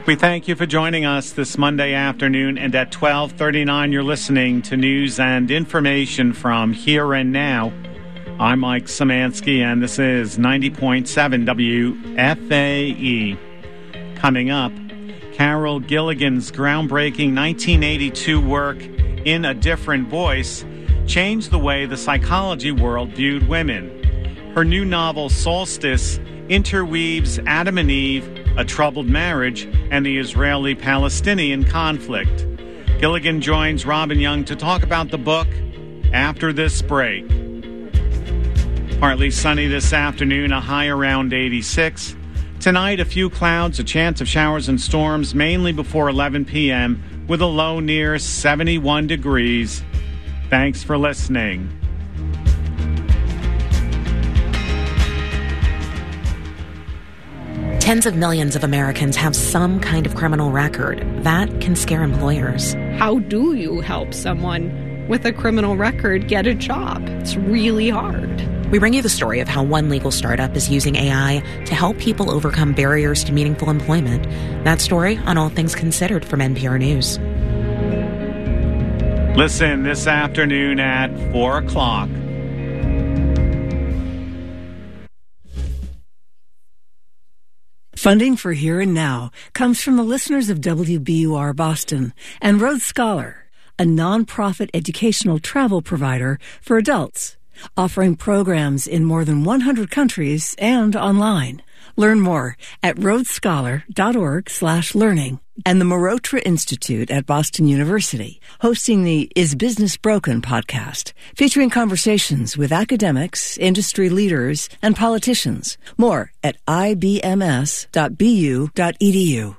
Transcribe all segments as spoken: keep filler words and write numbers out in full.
We thank you for joining us this Monday afternoon, and at twelve thirty-nine you're listening to news and information from Here and Now. I'm Mike Szymanski, and this is ninety point seven W F A E. Coming up, Carol Gilligan's groundbreaking nineteen eighty-two work, In a Different Voice, changed the way the psychology world viewed women. Her new novel, Solstice, interweaves Adam and Eve, a troubled marriage, and the Israeli-Palestinian conflict. Gilligan joins Robin Young to talk about the book after this break. Partly sunny this afternoon, a high around eighty-six. Tonight, a few clouds, a chance of showers and storms, mainly before eleven p.m., with a low near seventy-one degrees. Thanks for listening. Tens of millions of Americans have some kind of criminal record. That can scare employers. How do you help someone with a criminal record get a job? It's really hard. We bring you the story of how one legal startup is using A I to help people overcome barriers to meaningful employment. That story on All Things Considered from N P R News. Listen this afternoon at four o'clock. Funding for Here and Now comes from the listeners of W B U R Boston and Rhodes Scholar, a nonprofit educational travel provider for adults, offering programs in more than one hundred countries and online. Learn more at rhodesscholar.org slash learning. And the Marotra Institute at Boston University, hosting the Is Business Broken podcast, featuring conversations with academics, industry leaders, and politicians. More at I B M S dot B U dot E D U.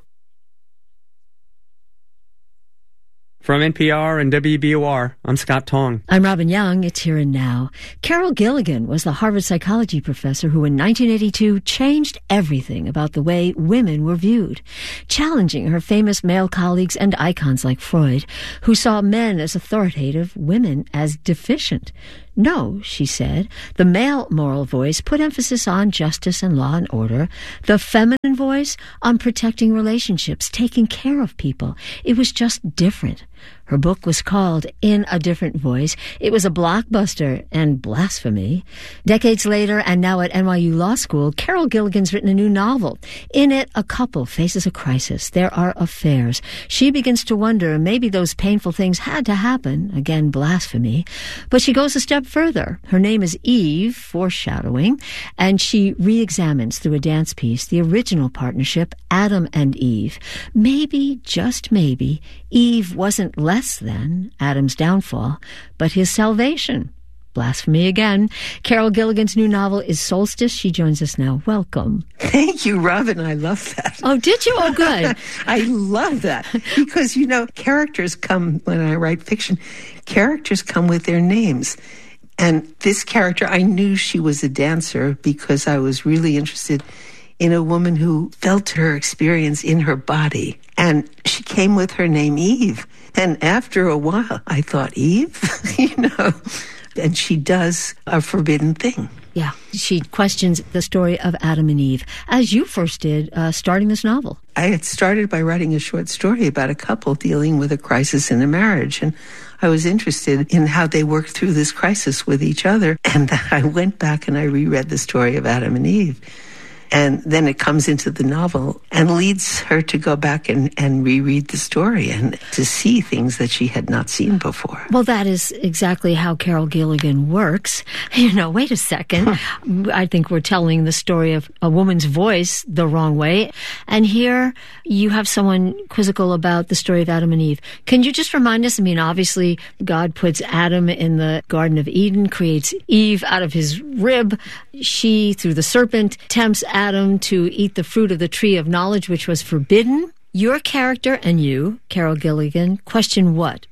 From N P R and W B U R, I'm Scott Tong. I'm Robin Young. It's Here and Now. Carol Gilligan was the Harvard psychology professor who in nineteen eighty-two changed everything about the way women were viewed, challenging her famous male colleagues and icons like Freud, who saw men as authoritative, women as deficient. No, she said, the male moral voice put emphasis on justice and law and order, the feminine voice on protecting relationships, taking care of people. It was just different. Her book was called In a Different Voice. It was a blockbuster and blasphemy. Decades later, and now at N Y U Law School, Carol Gilligan's written a new novel. In it, a couple faces a crisis. There are affairs. She begins to wonder, maybe those painful things had to happen. Again, blasphemy. But she goes a step further. Her name is Eve, foreshadowing, and she re-examines through a dance piece the original partnership, Adam and Eve. Maybe, just maybe, Eve wasn't less than Adam's downfall, but his salvation. Blasphemy again. Carol Gilligan's new novel is Solstice. She joins us now. Welcome. Thank you, Robin. I love that. Oh, did you? Oh, good. I love that. Because, you know, characters come, when I write fiction, characters come with their names. And this character, I knew she was a dancer because I was really interested in a woman who felt her experience in her body. And she came with her name Eve. And after a while, I thought, Eve? you know? And she does a forbidden thing. Yeah, she questions the story of Adam and Eve, as you first did, uh, starting this novel. I had started by writing a short story about a couple dealing with a crisis in a marriage. And I was interested in how they worked through this crisis with each other. And I went back and I reread the story of Adam and Eve. And then it comes into the novel and leads her to go back and, and reread the story and to see things that she had not seen before. Well, that is exactly how Carol Gilligan works. You know, wait a second. I think we're telling the story of a woman's voice the wrong way. And here you have someone quizzical about the story of Adam and Eve. Can you just remind us? I mean, obviously, God puts Adam in the Garden of Eden, creates Eve out of his rib. She, through the serpent, tempts Adam to eat the fruit of the tree of knowledge, which was forbidden. Your character and you, Carol Gilligan, question what?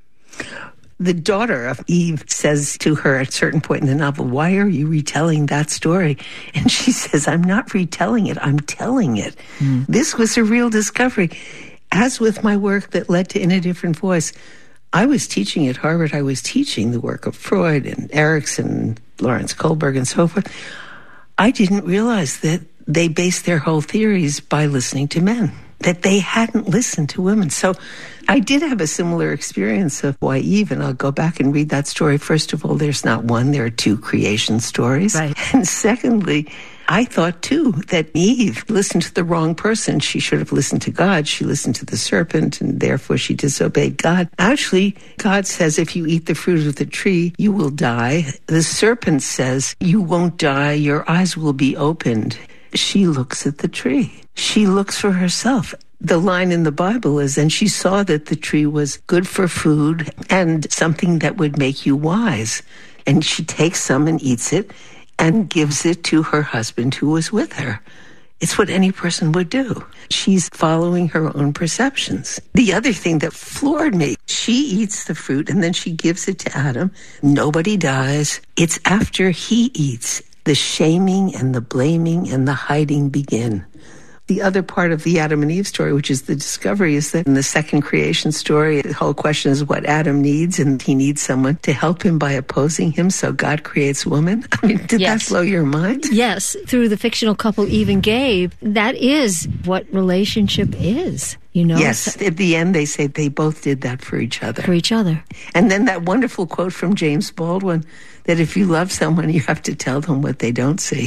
The daughter of Eve says to her at a certain point in the novel, why are you retelling that story? And she says, I'm not retelling it, I'm telling it. Mm. This was a real discovery. As with my work that led to In a Different Voice, I was teaching at Harvard, I was teaching the work of Freud and Erikson, Lawrence Kohlberg, and so forth. I didn't realize that they based their whole theories by listening to men. that they hadn't listened to women. So I did have a similar experience of why Eve, and I'll go back and read that story. First of all, there's not one, there are two creation stories. Right. And secondly, I thought, too, that Eve listened to the wrong person. She should have listened to God. She listened to the serpent, and therefore she disobeyed God. Actually, God says, if you eat the fruit of the tree, you will die. The serpent says, you won't die. Your eyes will be opened. She looks at the tree. She looks for herself. The line in the Bible is, and she saw that the tree was good for food and something that would make you wise. And she takes some and eats it and gives it to her husband who was with her. It's what any person would do. She's following her own perceptions. The other thing that floored me, she eats the fruit and then she gives it to Adam. Nobody dies. It's after he eats, the shaming and the blaming and the hiding begin. The other part of the Adam and Eve story, which is the discovery, is that in the second creation story, the whole question is what Adam needs, and he needs someone to help him by opposing him, so God creates woman. I mean, did Yes. that blow your mind? Yes, through the fictional couple Eve and Gabe, that is what relationship is, you know? Yes, at the end they say they both did that for each other. For each other. And then that wonderful quote from James Baldwin, that if you love someone, you have to tell them what they don't see.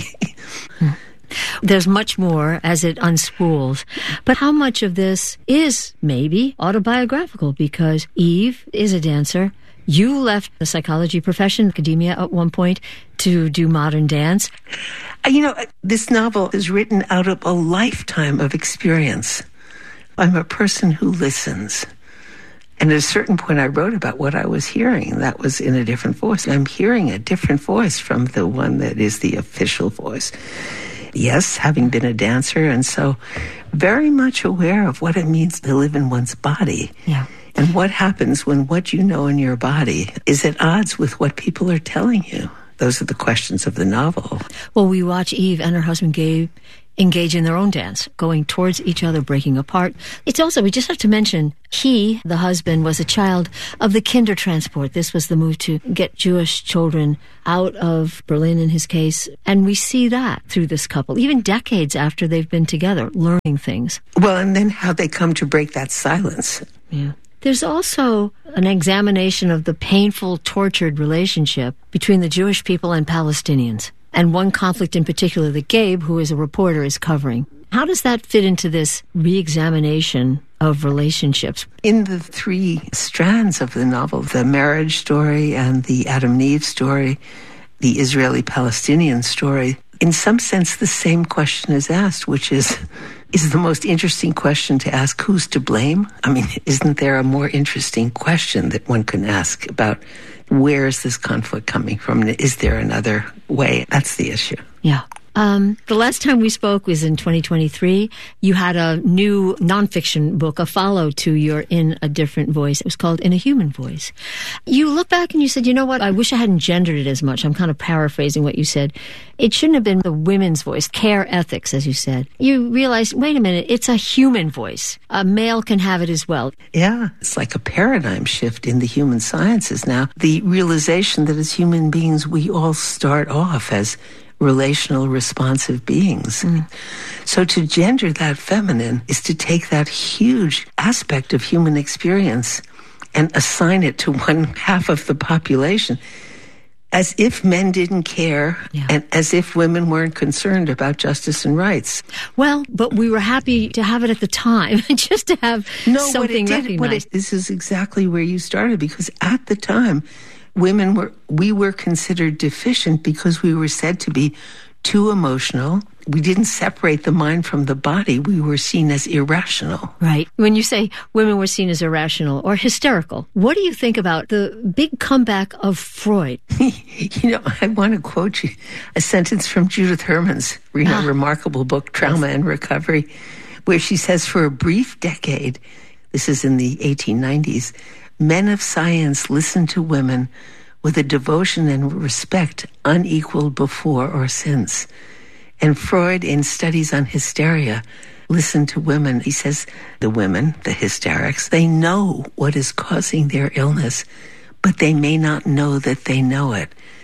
There's much more as it unspools. But how much of this is maybe autobiographical? Because Eve is a dancer. You left the psychology profession, academia at one point, to do modern dance. You know, this novel is written out of a lifetime of experience. I'm a person who listens. And at a certain point, I wrote about what I was hearing. That was in a different voice. I'm hearing a different voice from the one that is the official voice. Yes, having been a dancer, and so very much aware of what it means to live in one's body. Yeah. And what happens when what you know in your body is at odds with what people are telling you. Those are the questions of the novel. Well, we watch Eve and her husband Gabe engage in their own dance, going towards each other, breaking apart. It's also, we just have to mention, he, the husband, was a child of the Kindertransport. This was the move to get Jewish children out of Berlin, in his case. And we see that through this couple, even decades after they've been together, learning things. Well, and then how they come to break that silence. Yeah. There's also an examination of the painful, tortured relationship between the Jewish people and Palestinians, and one conflict in particular that Gabe, who is a reporter, is covering. How does that fit into this re-examination of relationships? In the three strands of the novel, the marriage story and the Adam and Eve story, the Israeli-Palestinian story, in some sense the same question is asked, which is, is the most interesting question to ask, who's to blame? I mean, isn't there a more interesting question that one can ask about where is this conflict coming from? Is there another way? That's the issue. Yeah. Um, the last time we spoke was in twenty twenty-three. You had a new nonfiction book, a follow to your In a Different Voice. It was called In a Human Voice. You look back and you said, you know what, I wish I hadn't gendered it as much. I'm kind of paraphrasing what you said. It shouldn't have been the women's voice, care ethics, as you said. You realized, wait a minute, it's a human voice. A male can have it as well. Yeah, it's like a paradigm shift in the human sciences now. The realization that as human beings, we all start off as relational, responsive beings. Mm. So to gender that feminine is to take that huge aspect of human experience and assign it to one half of the population, as if men didn't care, yeah. and as if women weren't concerned about justice and rights. Well, but we were happy to have it at the time, just to have no, something what it did, recognized. What it, this is exactly where you started, because at the time, women were, we were considered deficient because we were said to be too emotional. We didn't separate the mind from the body. We were seen as irrational. Right. When you say women were seen as irrational or hysterical, what do you think about the big comeback of Freud? You know, I want to quote you a sentence from Judith Herman's you know, ah. remarkable book, Trauma and Recovery, where she says, for a brief decade, this is in the eighteen nineties, men of science listened to women with a devotion and respect unequaled before or since. And Freud, in studies on hysteria, listened to women. He says, the women, the hysterics, they know what is causing their illness, but they may not know that they know it.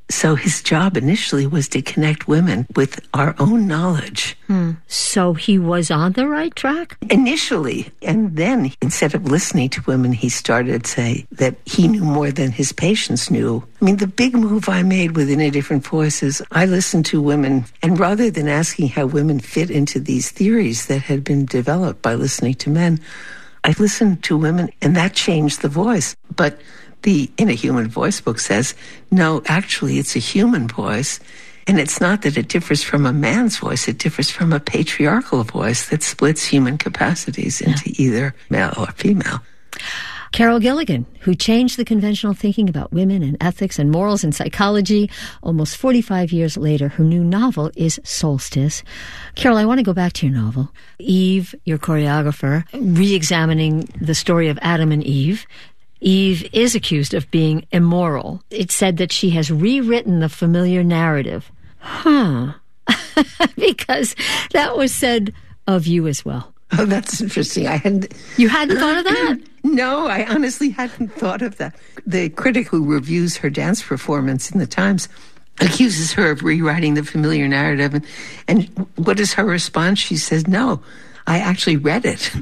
So his job initially was to connect women with our own knowledge. Hmm. So he was on the right track? Initially. And then instead of listening to women, he started to say that he knew more than his patients knew. I mean, the big move I made with In a Different Voice is I listened to women, and rather than asking how women fit into these theories that had been developed by listening to men, I listened to women, and that changed the voice. But the In a Human Voice book says, no, actually, it's a human voice. And it's not that it differs from a man's voice. It differs from a patriarchal voice that splits human capacities into yeah. either male or female. Carol Gilligan, who changed the conventional thinking about women and ethics and morals and psychology. Almost forty-five years later, her new novel is Solstice. Carol, I want to go back to your novel. Eve, your choreographer, re-examining the story of Adam and Eve. Eve is accused of being immoral. It's said that she has rewritten the familiar narrative. Huh. Because that was said of you as well. Oh, that's interesting. I hadn't... You hadn't thought of that? No, I honestly hadn't thought of that. The critic who reviews her dance performance in the Times accuses her of rewriting the familiar narrative. And, and what is her response? She says, no, I actually read it.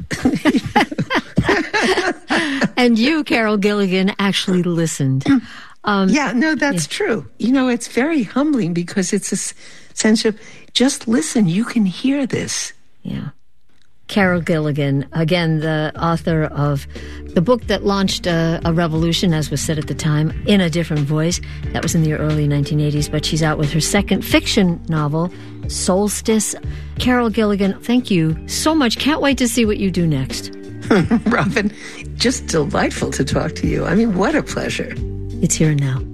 And you, Carol Gilligan, actually listened. Um, yeah, no, that's yeah. true. You know, it's very humbling because it's a sense of just listen, you can hear this. Yeah. Carol Gilligan, again, the author of the book that launched a, a revolution, as was said at the time, In a Different Voice. That was in the early nineteen eighties, but she's out with her second fiction novel, Solstice. Carol Gilligan, thank you so much. Can't wait to see what you do next. Robin, just delightful to talk to you. I mean, what a pleasure. It's Here and Now.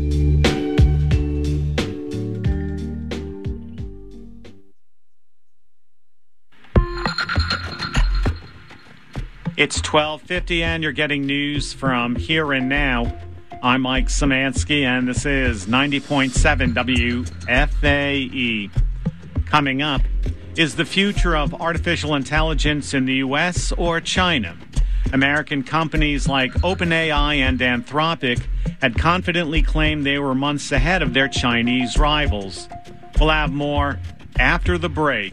It's twelve fifty and you're getting news from Here and Now. I'm Mike Szymanski and this is ninety point seven W F A E. Coming up, is the future of artificial intelligence in the U S or China? American companies like OpenAI and Anthropic had confidently claimed they were months ahead of their Chinese rivals. We'll have more after the break.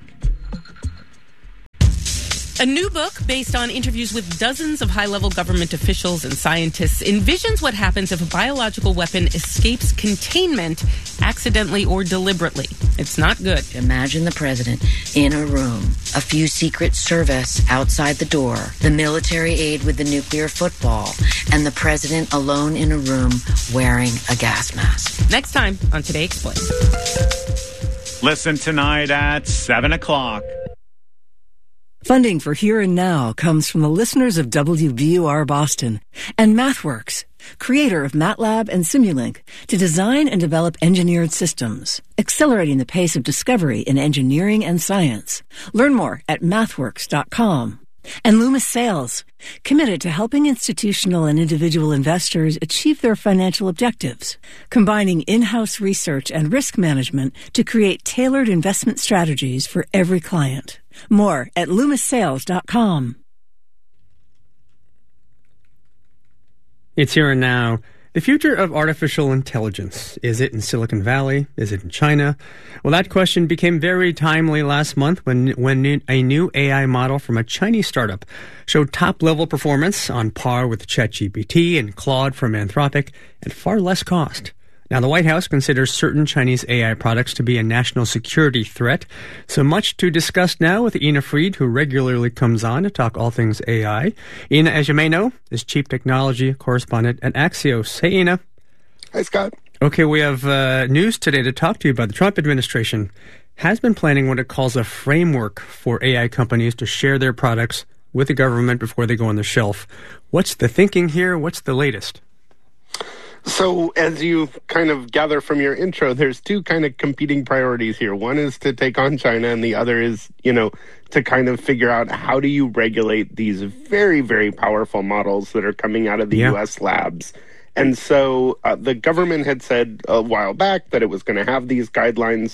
A new book based on interviews with dozens of high-level government officials and scientists envisions what happens if a biological weapon escapes containment accidentally or deliberately. It's not good. Imagine the president in a room, a few Secret Service outside the door, the military aide with the nuclear football, and the president alone in a room wearing a gas mask. Next time on Today Explained. Listen tonight at seven o'clock. Funding for Here and Now comes from the listeners of W B U R Boston and MathWorks, creator of MATLAB and Simulink, to design and develop engineered systems, accelerating the pace of discovery in engineering and science. Learn more at mathworks dot com. And Loomis Sales, committed to helping institutional and individual investors achieve their financial objectives, combining in-house research and risk management to create tailored investment strategies for every client. More at loomis sales dot com. It's Here and Now. The future of artificial intelligence. Is it in Silicon Valley? Is it in China? Well, that question became very timely last month when, when a new A I model from a Chinese startup showed top-level performance on par with ChatGPT and Claude from Anthropic at far less cost. Now, the White House considers certain Chinese A I products to be a national security threat. So much to discuss now with Ina Fried, who regularly comes on to talk all things A I. Ina, as you may know, is Chief Technology Correspondent at Axios. Hey, Ina. Hi, Scott. Okay, we have uh, news today to talk to you about. The Trump administration has been planning what it calls a framework for A I companies to share their products with the government before they go on the shelf. What's the thinking here? What's the latest? So as you kind of gather from your intro, there's two kind of competing priorities here. One is to take on China, and the other is, you know, to kind of figure out how do you regulate these very, very powerful models that are coming out of the yeah. U S labs. And so uh, the government had said a while back that it was going to have these guidelines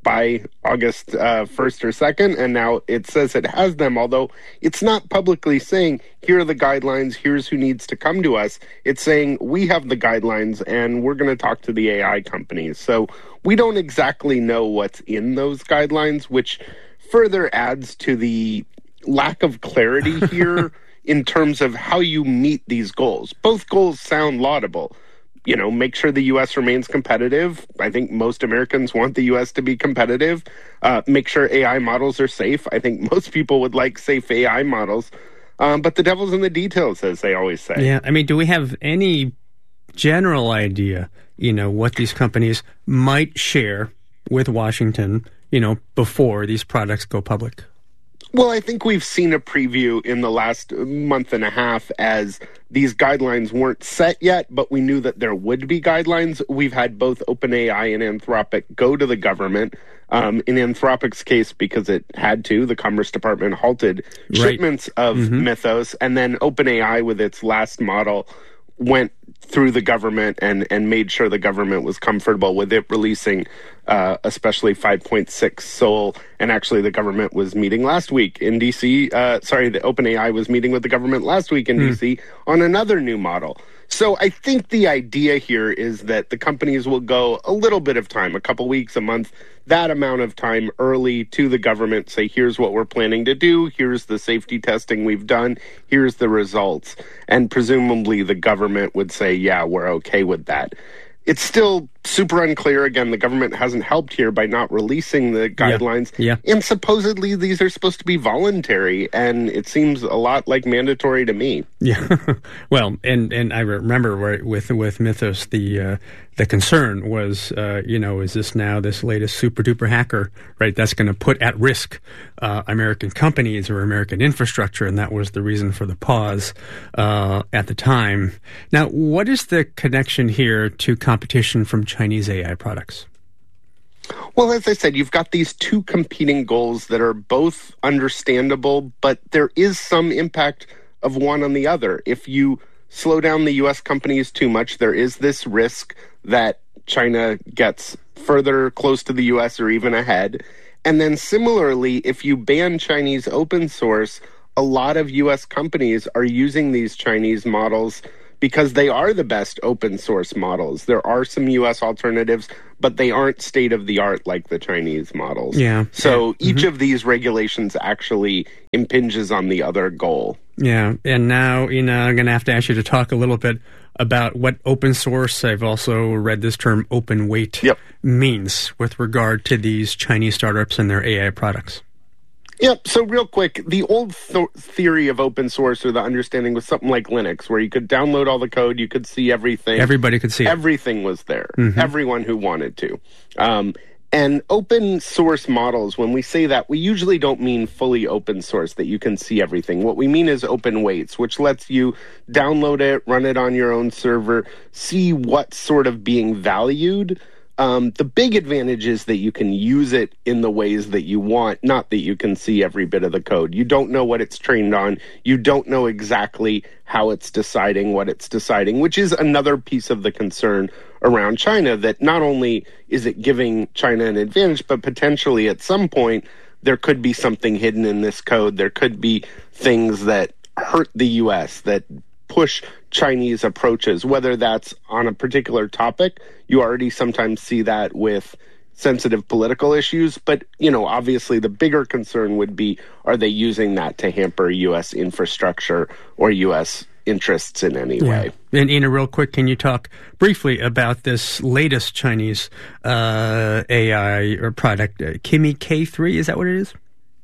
by August uh, first or second, and now it says it has them, although it's not publicly saying, here are the guidelines, here's who needs to come to us. It's saying, we have the guidelines, and we're going to talk to the A I companies. So we don't exactly know what's in those guidelines, which further adds to the lack of clarity here in terms of how you meet these goals. Both goals sound laudable. You know, make sure the U S remains competitive. I think most Americans want the U S to be competitive. Uh, make sure A I models are safe. I think most people would like safe A I models. Um, but the devil's in the details, as they always say. Yeah, I mean, do we have any general idea, you know, what these companies might share with Washington, you know, before these products go public? Well, I think we've seen a preview in the last month and a half as these guidelines weren't set yet, but we knew that there would be guidelines. We've had both OpenAI and Anthropic go to the government. Um, in Anthropic's case, because it had to, the Commerce Department halted right. shipments of mm-hmm. Mythos, and then OpenAI with its last model went through the government and, and made sure the government was comfortable with it releasing uh, especially five point six Sol. And actually the government was meeting last week in D C. Uh, sorry, the OpenAI was meeting with the government last week in mm. D C on another new model. So I think the idea here is that the companies will go a little bit of time, a couple weeks, a month, that amount of time early to the government, say, here's what we're planning to do, here's the safety testing we've done, here's the results. And presumably the government would say, yeah, we're okay with that. It's still super unclear. Again, the government hasn't helped here by not releasing the guidelines. Yeah. Yeah. And supposedly these are supposed to be voluntary, and it seems a lot like mandatory to me. Yeah. Well, and, and I remember where, with with Mythos, the uh, the concern was, uh, you know, is this now this latest super duper hacker, right? That's going to put at risk uh, American companies or American infrastructure, and that was the reason for the pause uh, at the time. Now, what is the connection here to competition from Chinese A I products? Well, as I said, you've got these two competing goals that are both understandable, but there is some impact of one on the other. If you slow down the U S companies too much, there is this risk that China gets further close to the U S or even ahead. And then similarly, if you ban Chinese open source, a lot of U S companies are using these Chinese models because they are the best open source models. There are some U S alternatives, but they aren't state-of-the-art like the Chinese models. Yeah. So yeah. each mm-hmm. of these regulations actually impinges on the other goal. Yeah, and now, you know, I'm going to have to ask you to talk a little bit about what open source, I've also read this term open weight, yep. means with regard to these Chinese startups and their A I products. Yep. So real quick, the old th- theory of open source or the understanding was something like Linux, where you could download all the code, you could see everything. Everybody could see it. Everything was there. Mm-hmm. Everyone who wanted to. Um, and open source models, when we say that, we usually don't mean fully open source, that you can see everything. What we mean is open weights, which lets you download it, run it on your own server, see what's sort of being valued. Um, the big advantage is that you can use it in the ways that you want, not that you can see every bit of the code. You don't know what it's trained on. You don't know exactly how it's deciding what it's deciding, which is another piece of the concern around China, that not only is it giving China an advantage, but potentially at some point there could be something hidden in this code. There could be things that hurt the U S, that push Chinese approaches, whether that's on a particular topic. You already sometimes see that with sensitive political issues, but, you know, obviously the bigger concern would be, are they using that to hamper U S infrastructure or U S interests in any yeah. way? And Ina, real quick, can you talk briefly about this latest Chinese uh, A I or product, uh, Kimi K three, is that what it is?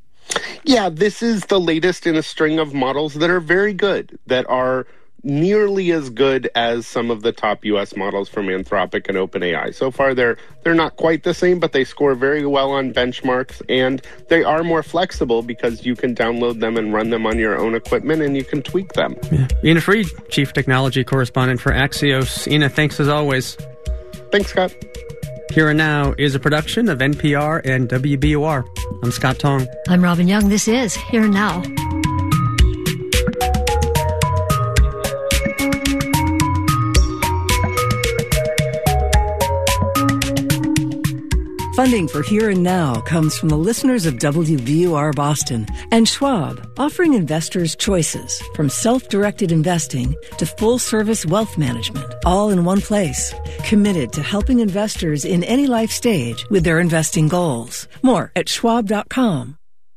Yeah, this is the latest in a string of models that are very good, that are nearly as good as some of the top U S models from Anthropic and OpenAI. So far, they're they're not quite the same, but they score very well on benchmarks, and they are more flexible because you can download them and run them on your own equipment, and you can tweak them. Yeah. Ina Fried, Chief Technology Correspondent for Axios. Ina, thanks as always. Thanks, Scott. Here and Now is a production of N P R and W B U R. I'm Scott Tong. I'm Robin Young. This is Here and Now. Funding for Here and Now comes from the listeners of W B U R Boston and Schwab, offering investors choices from self-directed investing to full-service wealth management, all in one place. Committed to helping investors in any life stage with their investing goals. More at schwab dot com.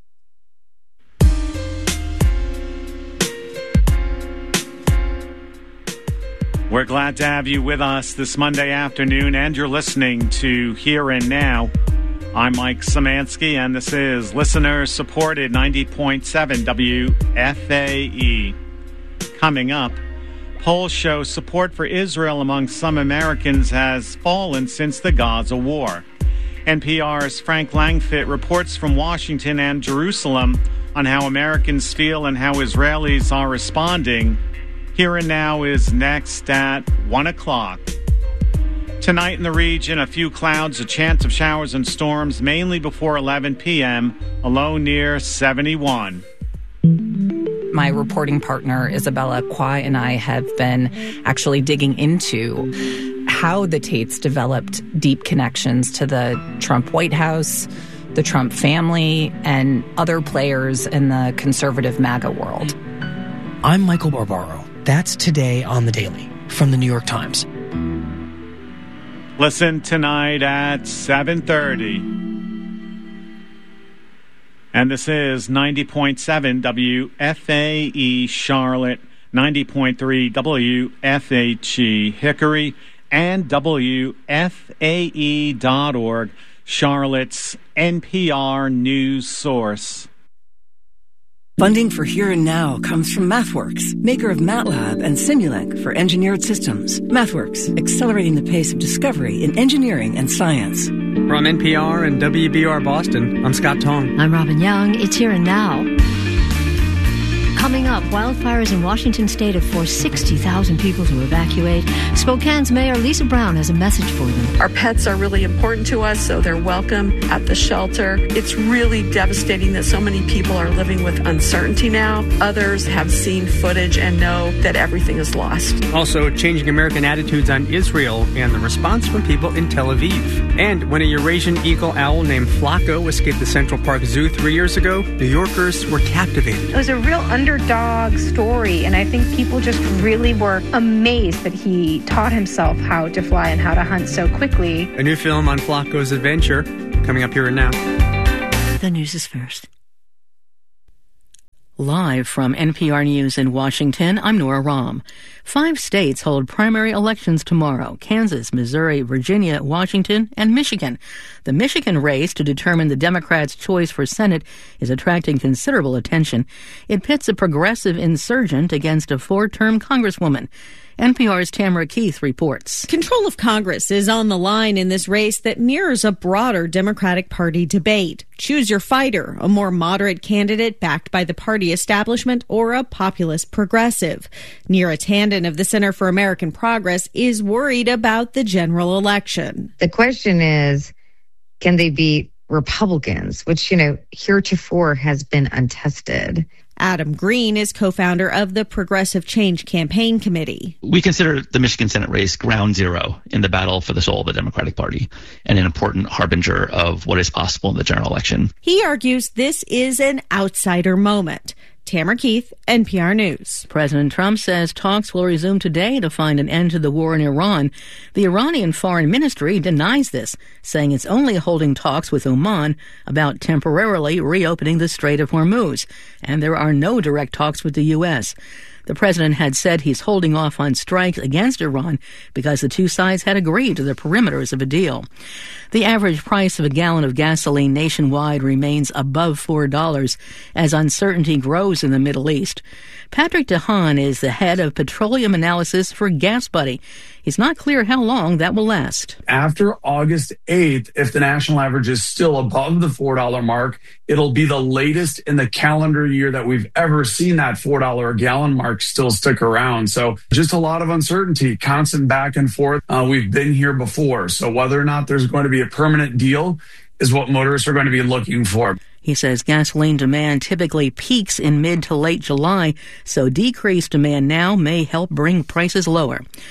We're glad to have you with us this Monday afternoon, and you're listening to Here and Now. I'm Mike Szymanski, and this is listener-supported ninety point seven W F A E. Coming up, polls show support for Israel among some Americans has fallen since the Gaza war. N P R's Frank Langfitt reports from Washington and Jerusalem on how Americans feel and how Israelis are responding. Here and Now is next at one o'clock. Tonight in the region, a few clouds, a chance of showers and storms, mainly before eleven p.m., a low near seventy-one. My reporting partner, Isabella Kwai, and I have been actually digging into how the Tates developed deep connections to the Trump White House, the Trump family, and other players in the conservative MAGA world. I'm Michael Barbaro. That's Today on the Daily from the New York Times. Listen tonight at seven thirty. And this is ninety point seven W F A E Charlotte, ninety point three W F H E Hickory, and W F A E dot org, Charlotte's N P R news source. Funding for Here and Now comes from MathWorks, maker of MATLAB and Simulink for engineered systems. MathWorks, accelerating the pace of discovery in engineering and science. From N P R and W B U R Boston, I'm Scott Tong. I'm Robin Young. It's Here and Now. Coming up, wildfires in Washington state have forced sixty thousand people to evacuate. Spokane's Mayor Lisa Brown has a message for them. Our pets are really important to us, so they're welcome at the shelter. It's really devastating that so many people are living with uncertainty now. Others have seen footage and know that everything is lost. Also, changing American attitudes on Israel and the response from people in Tel Aviv. And when a Eurasian eagle owl named Flacco escaped the Central Park Zoo three years ago, New Yorkers were captivated. It was a real under Underdog story, and I think people just really were amazed that he taught himself how to fly and how to hunt so quickly. A new film on Flacco's adventure coming up Here and Now. The news is first. Live from N P R News in Washington, I'm Nora Rahm. Five states hold primary elections tomorrow: Kansas, Missouri, Virginia, Washington, and Michigan. The Michigan race to determine the Democrats' choice for Senate is attracting considerable attention. It pits a progressive insurgent against a four-term congresswoman. N P R's Tamara Keith reports. Control of Congress is on the line in this race that mirrors a broader Democratic Party debate. Choose your fighter, a more moderate candidate backed by the party establishment or a populist progressive. Neera Tanden of the Center for American Progress is worried about the general election. The question is, can they beat Republicans, which, you know, heretofore has been untested? Adam Green is co-founder of the Progressive Change Campaign Committee. We consider the Michigan Senate race ground zero in the battle for the soul of the Democratic Party and an important harbinger of what is possible in the general election. He argues this is an outsider moment. Tamara Keith, N P R News. President Trump says talks will resume today to find an end to the war in Iran. The Iranian Foreign Ministry denies this, saying it's only holding talks with Oman about temporarily reopening the Strait of Hormuz, and there are no direct talks with the U S. The president had said he's holding off on strikes against Iran because the two sides had agreed to the perimeters of a deal. The average price of a gallon of gasoline nationwide remains above four dollars as uncertainty grows in the Middle East. Patrick DeHaan is the head of petroleum analysis for GasBuddy. It's not clear how long that will last. After August eighth, if the national average is still above the four dollar mark, it'll be the latest in the calendar year that we've ever seen that four dollar a gallon mark still stick around. So just a lot of uncertainty, constant back and forth. Uh, we've been here before. So whether or not there's going to be a permanent deal is what motorists are going to be looking for. He says gasoline demand typically peaks in mid to late July, so decreased demand now may help bring prices lower.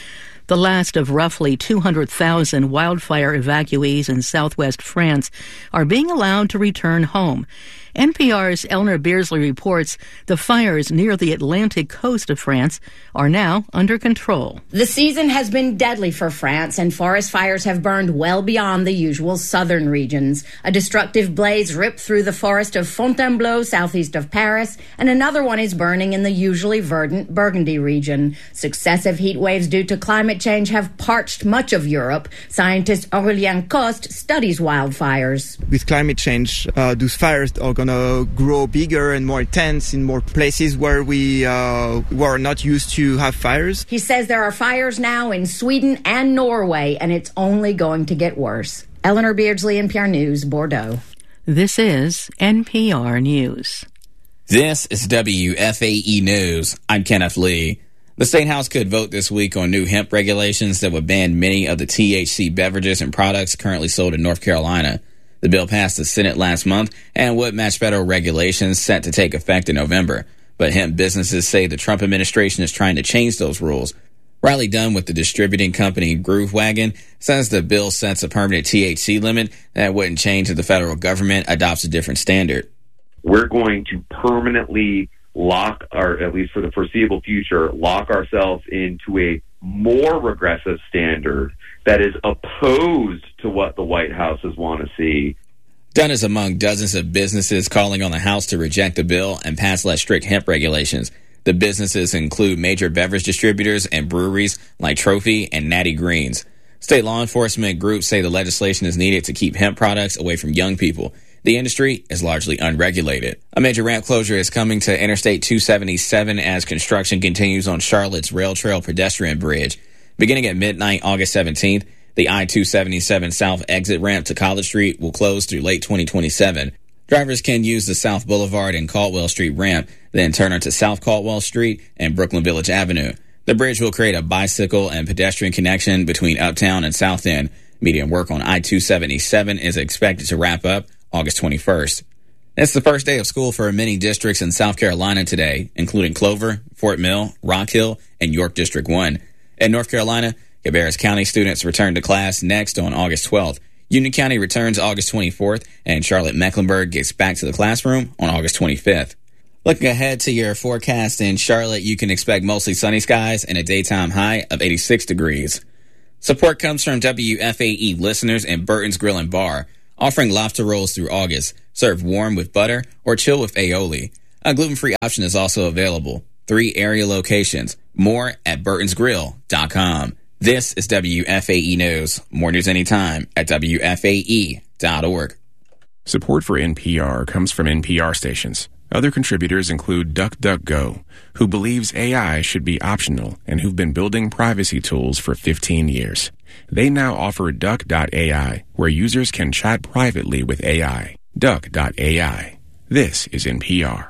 The last of roughly two hundred thousand wildfire evacuees in southwest France are being allowed to return home. N P R's Eleanor Beardsley reports the fires near the Atlantic coast of France are now under control. The season has been deadly for France, and forest fires have burned well beyond the usual southern regions. A destructive blaze ripped through the forest of Fontainebleau, southeast of Paris, and another one is burning in the usually verdant Burgundy region. Successive heat waves due to climate change have parched much of Europe. Scientist Aurélien Coste studies wildfires. With climate change, uh, those fires are going to grow bigger and more intense in more places where we uh, were not used to have fires. He says there are fires now in Sweden and Norway, and it's only going to get worse. Eleanor Beardsley, N P R News, Bordeaux. This is N P R News. This is W F A E News. I'm Kenneth Lee. The State House could vote this week on new hemp regulations that would ban many of the T H C beverages and products currently sold in North Carolina. The bill passed the Senate last month and would match federal regulations set to take effect in November. But hemp businesses say the Trump administration is trying to change those rules. Riley Dunn with the distributing company Groove Wagon says the bill sets a permanent T H C limit that wouldn't change if the federal government adopts a different standard. We're going to permanently lock, or at least for the foreseeable future, lock ourselves into a more regressive standard that is opposed to what the White Houses want to see. Dunn is among dozens of businesses calling on the House to reject the bill and pass less strict hemp regulations. The businesses include major beverage distributors and breweries like Trophy and Natty Greens. State law enforcement groups say the legislation is needed to keep hemp products away from young people. The industry is largely unregulated. A major ramp closure is coming to Interstate two seventy-seven as construction continues on Charlotte's Rail Trail pedestrian bridge. Beginning at midnight, August seventeenth, the I two seventy-seven South exit ramp to College Street will close through late twenty twenty-seven. Drivers can use the South Boulevard and Caldwell Street ramp, then turn onto South Caldwell Street and Brooklyn Village Avenue. The bridge will create a bicycle and pedestrian connection between Uptown and South End. Median work on I two seventy-seven is expected to wrap up August twenty-first. It's the first day of school for many districts in South Carolina today, including Clover, Fort Mill, Rock Hill, and York District one. In North Carolina, Cabarrus County students return to class next on August twelfth. Union County returns August twenty-fourth, and Charlotte-Mecklenburg gets back to the classroom on August twenty-fifth. Looking ahead to your forecast in Charlotte, you can expect mostly sunny skies and a daytime high of eighty-six degrees. Support comes from W F A E listeners and Burton's Grill and Bar, offering lobster rolls through August. Serve warm with butter or chill with aioli. A gluten-free option is also available. Three area locations. More at burtons grill dot com. This is W F A E News. More news anytime at W F A E dot org. Support for N P R comes from N P R stations. Other contributors include DuckDuckGo, who believes A I should be optional and who've been building privacy tools for fifteen years. They now offer Duck dot A I, where users can chat privately with A I. Duck dot A I. This is N P R.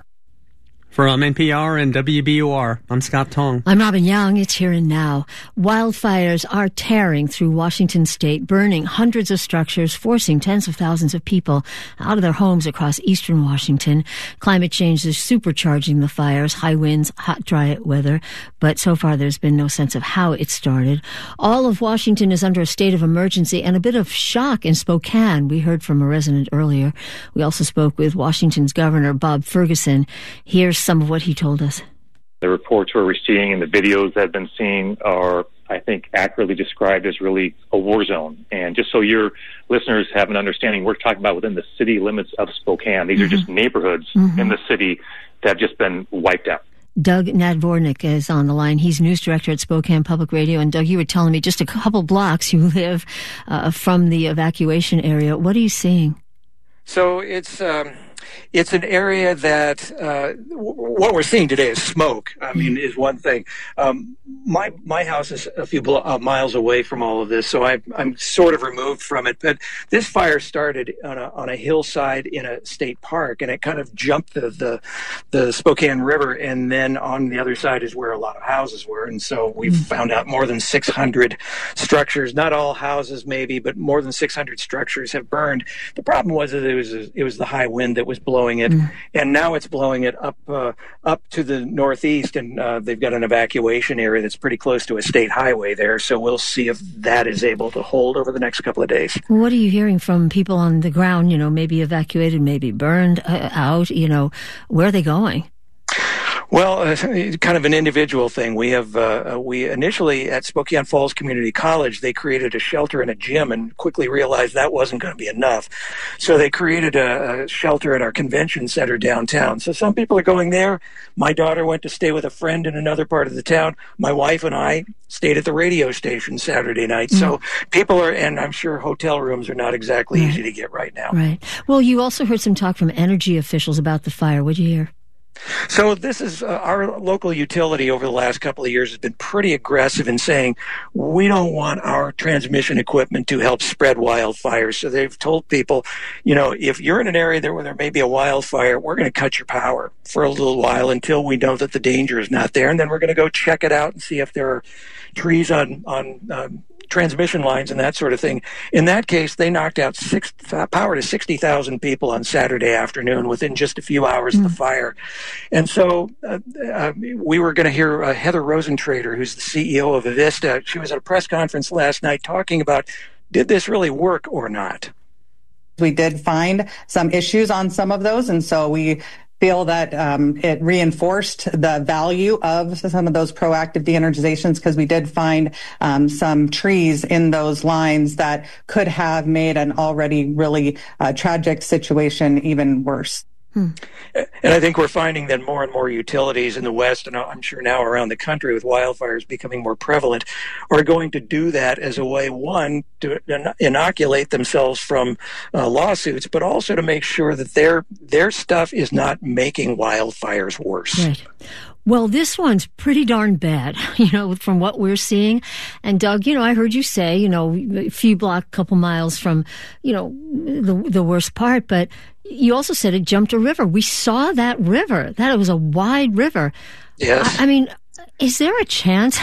From N P R and W B U R, I'm Scott Tong. I'm Robin Young. It's Here and Now. Wildfires are tearing through Washington state, burning hundreds of structures, forcing tens of thousands of people out of their homes across eastern Washington. Climate change is supercharging the fires, high winds, hot, dry weather, but so far there's been no sense of how it started. All of Washington is under a state of emergency and a bit of shock in Spokane. We heard from a resident earlier. We also spoke with Washington's Governor Bob Ferguson. Here's some of what he told us. The reports we're seeing and the videos that have been seen are, I think, accurately described as really a war zone. And just so your listeners have an understanding, we're talking about within the city limits of Spokane. These mm-hmm. are just neighborhoods mm-hmm. in the city that have just been wiped out. Doug Nadvornik is on the line. He's news director at Spokane Public Radio. And Doug, you were telling me just a couple blocks you live uh, from the evacuation area. What are you seeing? So it's... Um It's an area that uh, w- what we're seeing today is smoke. I mean, is one thing. Um, my my house is a few blo- uh, miles away from all of this, so I, I'm sort of removed from it. But this fire started on a on a hillside in a state park, and it kind of jumped the the, the Spokane River, and then on the other side is where a lot of houses were. And so we mm-hmm. found out more than six hundred structures. Not all houses, maybe, but more than six hundred structures have burned. The problem was that it was it was the high wind that was was blowing it, mm. and now it's blowing it up uh, up to the northeast, and uh, they've got an evacuation area that's pretty close to a state highway there. So we'll see if that is able to hold over the next couple of days. What are you hearing from people on the ground? You know, maybe evacuated, maybe burned uh, out. You know, where are they going? Well, uh, kind of an individual thing. We have, uh, we initially at Spokane Falls Community College, they created a shelter and a gym and quickly realized that wasn't going to be enough. So they created a, a shelter at our convention center downtown. So some people are going there. My daughter went to stay with a friend in another part of the town. My wife and I stayed at the radio station Saturday night. Mm. So people are, and I'm sure hotel rooms are not exactly right. easy to get right now. Right. Well, you also heard some talk from energy officials about the fire. What'd you hear? So this is uh, our local utility over the last couple of years has been pretty aggressive in saying we don't want our transmission equipment to help spread wildfires. So they've told people, you know, if you're in an area there where there may be a wildfire, we're going to cut your power for a little while until we know that the danger is not there. And then we're going to go check it out and see if there are trees on, on um, transmission lines and that sort of thing. In that case, they knocked out six, uh, power to sixty thousand people on Saturday afternoon within just a few hours mm. of the fire. And so uh, uh, we were going to hear uh, Heather Rosentrader, who's the C E O of Avista. She was at a press conference last night talking about, did this really work or not? We did find some issues on some of those, and so we feel that um, it reinforced the value of some of those proactive de-energizations because we did find um, some trees in those lines that could have made an already really uh, tragic situation even worse. Hmm. And I think we're finding that more and more utilities in the West, and I'm sure now around the country with wildfires becoming more prevalent, are going to do that as a way, one, to inoculate themselves from uh, lawsuits, but also to make sure that their their stuff is not making wildfires worse. Right. Well, this one's pretty darn bad, you know, from what we're seeing. And Doug, you know, I heard you say, you know, a few block, couple miles from, you know, the the worst part, but you also said it jumped a river. We saw that river. That it was a wide river. Yes. I, I mean, is there a chance?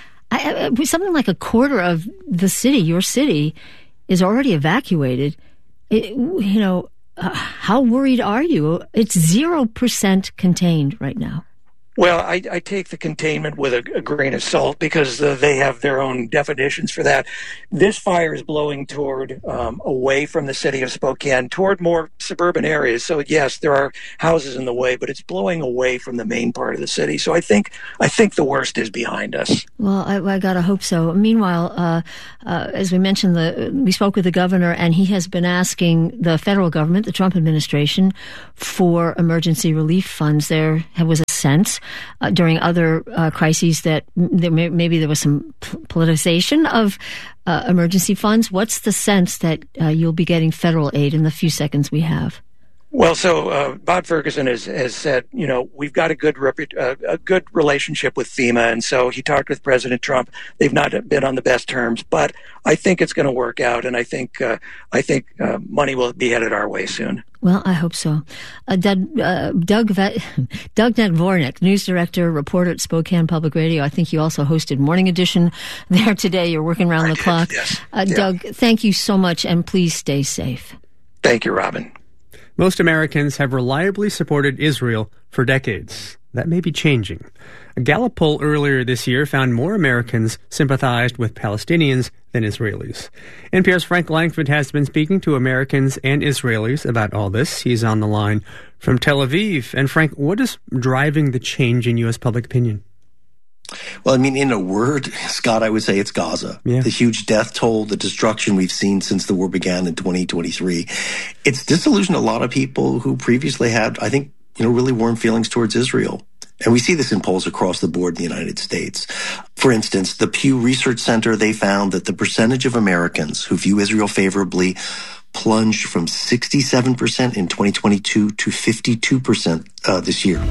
I, I, something like a quarter of the city, your city, is already evacuated. It, you know, uh, how worried are you? It's zero percent contained right now. Well, I, I take the containment with a, a grain of salt because uh, they have their own definitions for that. This fire is blowing toward um, away from the city of Spokane, toward more suburban areas. So yes, there are houses in the way, but it's blowing away from the main part of the city. So I think I think the worst is behind us. Well, I, I gotta hope so. Meanwhile, uh, uh, as we mentioned, the we spoke with the governor, and he has been asking the federal government, the Trump administration, for emergency relief funds. There was a sense uh, during other uh, crises that there may, maybe there was some p- politicization of uh, emergency funds. What's the sense that uh, you'll be getting federal aid in the few seconds we have? Well, so uh, Bob Ferguson has, has said, you know, we've got a good repu- uh, a good relationship with FEMA, and so he talked with President Trump. They've not been on the best terms, but I think it's going to work out, and I think uh, I think uh, money will be headed our way soon. Well, I hope so. Uh, Doug, uh, Doug, Doug Dvornik, news director, reporter at Spokane Public Radio. I think you also hosted Morning Edition there today. You're working around I the did, clock. Yes. Uh, yeah. Doug, thank you so much, and please stay safe. Thank you, Robin. Most Americans have reliably supported Israel for decades. That may be changing. A Gallup poll earlier this year found more Americans sympathized with Palestinians than Israelis. N P R's Frank Langford has been speaking to Americans and Israelis about all this. He's on the line from Tel Aviv. And Frank, what is driving the change in U S public opinion? Well, I mean, in a word, Scott, I would say it's Gaza. Yeah. The huge death toll, the destruction we've seen since the war began in twenty twenty-three. It's disillusioned a lot of people who previously had, I think, you know, really warm feelings towards Israel. And we see this in polls across the board in the United States. For instance, the Pew Research Center, they found that the percentage of Americans who view Israel favorably plunged from sixty-seven percent in twenty twenty-two to fifty-two percent uh, this year.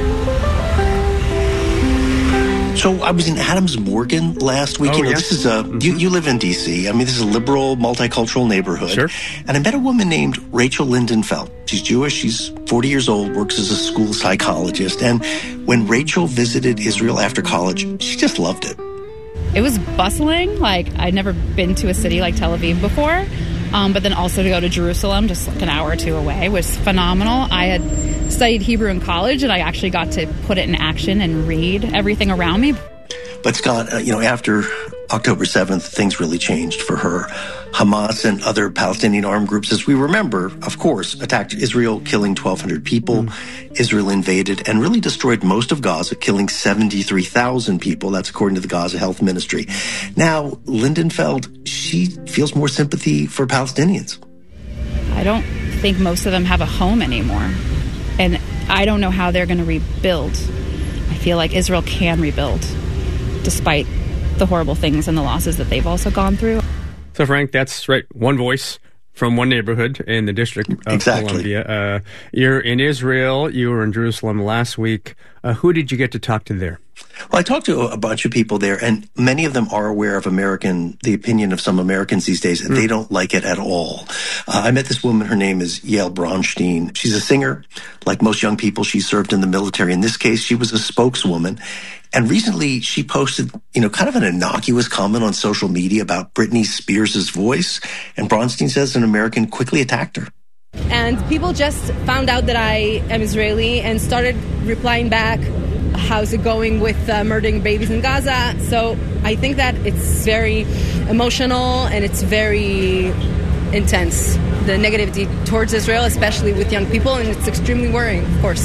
So I was in Adams Morgan last week. Oh, you know, yeah? this is a, mm-hmm. you, you live in D C. I mean, this is a liberal, multicultural neighborhood. Sure. And I met a woman named Rachel Lindenfeld. She's Jewish. She's forty years old, works as a school psychologist. And when Rachel visited Israel after college, she just loved it. It was bustling. Like, I'd never been to a city like Tel Aviv before. Um, but then also to go to Jerusalem, just like an hour or two away, was phenomenal. I had studied Hebrew in college, and I actually got to put it in action and read everything around me. But Scott, uh, you know, after October seventh, things really changed for her. Hamas and other Palestinian armed groups, as we remember, of course, attacked Israel, killing twelve hundred people. Mm. Israel invaded and really destroyed most of Gaza, killing seventy-three thousand people. That's according to the Gaza Health Ministry. Now, Lindenfeld, she feels more sympathy for Palestinians. I don't think most of them have a home anymore. And I don't know how they're going to rebuild. I feel like Israel can rebuild, despite the horrible things and the losses that they've also gone through. So, Frank, that's right. One voice from one neighborhood in the District of exactly. Columbia. Uh, you're in Israel. You were in Jerusalem last week. Uh, who did you get to talk to there? Well, I talked to a bunch of people there, and many of them are aware of American, the opinion of some Americans these days, and mm. they don't like it at all. Uh, I met this woman. Her name is Yael Bronstein. She's a singer. Like most young people, she served in the military. In this case, she was a spokeswoman. And recently, she posted, you know, kind of an innocuous comment on social media about Britney Spears' voice. And Bronstein says an American quickly attacked her. And people just found out that I am Israeli and started replying back, how's it going with uh, murdering babies in Gaza? So I think that it's very emotional and it's very intense, the negativity towards Israel, especially with young people, and it's extremely worrying, of course.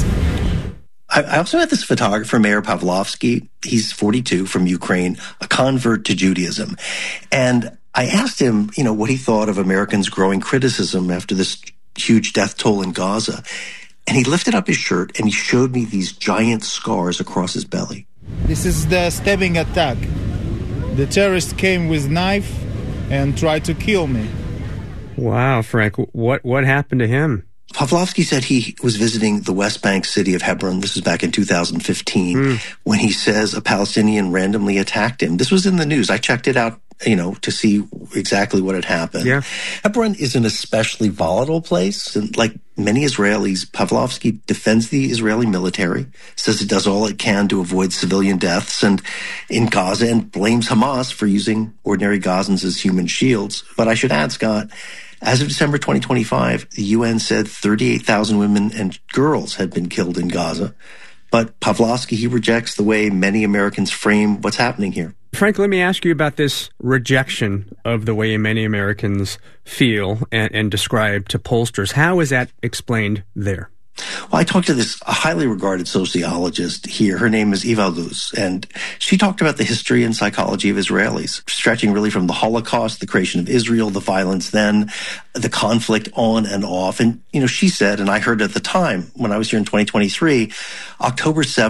I also met this photographer, Meir Pavlovsky. He's forty-two, from Ukraine, a convert to Judaism. And I asked him, you know, what he thought of Americans' growing criticism after this huge death toll in Gaza. And he lifted up his shirt and he showed me these giant scars across his belly. This is the stabbing attack. The terrorist came with knife and tried to kill me. Wow, Frank, what what happened to him? Pavlovsky said he was visiting the West Bank city of Hebron. This was back in two thousand fifteen, mm. when he says a Palestinian randomly attacked him. This was in the news. I checked it out, you know, to see exactly what had happened. Yeah. Hebron is an especially volatile place. And like many Israelis, Pavlovsky defends the Israeli military, says it does all it can to avoid civilian deaths and in Gaza, and blames Hamas for using ordinary Gazans as human shields. But I should add, Scott, as of December twenty twenty-five, the U N said thirty-eight thousand women and girls had been killed in Gaza. But Pavlovsky, he rejects the way many Americans frame what's happening here. Frank, let me ask you about this rejection of the way many Americans feel and, and describe to pollsters. How is that explained there? Well, I talked to this highly regarded sociologist here. Her name is Eva Luz, and she talked about the history and psychology of Israelis, stretching really from the Holocaust, the creation of Israel, the violence then, the conflict on and off. And, you know, she said, and I heard at the time when I was here in twenty twenty-three, October seventh,